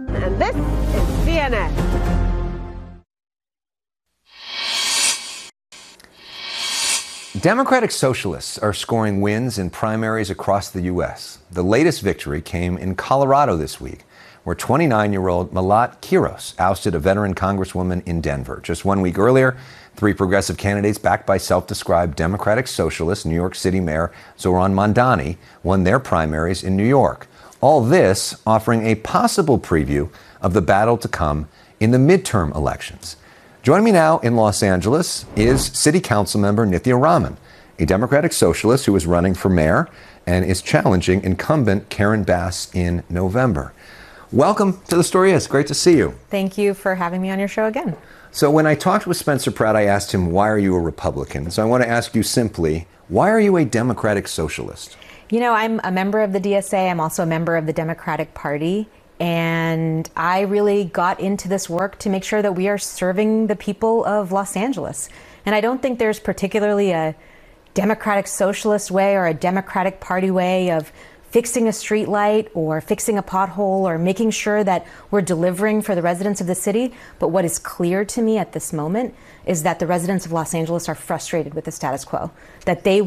and this is CNN. Democratic Socialists are scoring wins in primaries across the U.S. The latest victory came in Colorado this week, where 29-year-old Malat Quiros ousted a veteran congresswoman in Denver. Just 1 week earlier, three progressive candidates backed by self-described Democratic Socialist New York City Mayor Zohran Mamdani won their primaries in New York. All this offering a possible preview of the battle to come in the midterm elections. Joining me now in Los Angeles is City Council member Nithya Raman, a Democratic Socialist who is running for mayor and is challenging incumbent Karen Bass in November. Welcome to The Story Is. Great to see you. Thank you for having me on your show again. So when I talked with Spencer Pratt, I asked him, why are you a Republican? So I want to ask you simply, why are you a Democratic Socialist? You know, I'm a member of the DSA. I'm also a member of the Democratic Party. And I really got into this work to make sure that we are serving the people of Los Angeles. And I don't think there's particularly a Democratic Socialist way or a Democratic Party way of fixing a street light or fixing a pothole or making sure that we're delivering for the residents of the city. But what is clear to me at this moment is that the residents of Los Angeles are frustrated with the status quo, that they